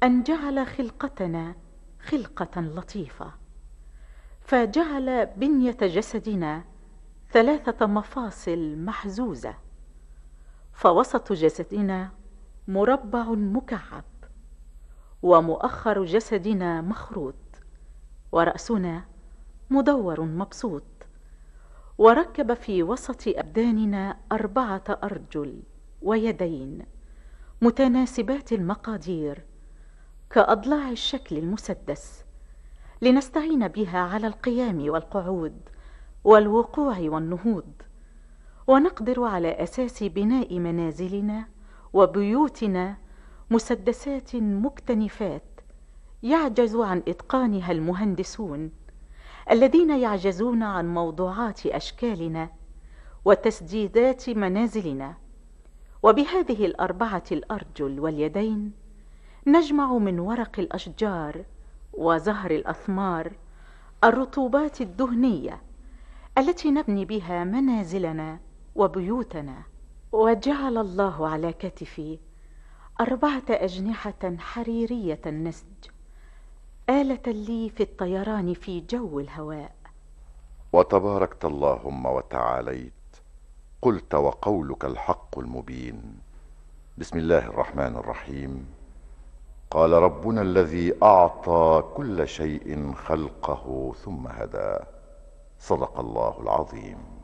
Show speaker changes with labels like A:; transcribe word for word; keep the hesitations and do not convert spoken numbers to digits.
A: أن جعل خلقتنا خلقة لطيفة، فجعل بنية جسدنا ثلاثة مفاصل محزوزة، فوسط جسدنا مربع مكعب، ومؤخر جسدنا مخروط، ورأسنا مدور مبسوط، وركب في وسط أبداننا أربعة أرجل ويدين متناسبات المقادير كأضلاع الشكل المسدس، لنستعين بها على القيام والقعود والوقوع والنهوض، ونقدر على أساس بناء منازلنا وبيوتنا مسدسات مكتنفات يعجز عن إتقانها المهندسون، الذين يعجزون عن موضوعات أشكالنا وتسديدات منازلنا. وبهذه الأربعة الأرجل واليدين نجمع من ورق الأشجار وزهر الأثمار الرطوبات الدهنية التي نبني بها منازلنا وبيوتنا. وجعل الله على كتفي أربعة أجنحة حريرية النسج، آلة لي في الطيران في جو الهواء.
B: وتباركت اللهم وتعاليت، قلت وقولك الحق المبين. بسم الله الرحمن الرحيم. قال ربنا الذي أعطى كل شيء خلقه ثم هدى. صدق الله العظيم.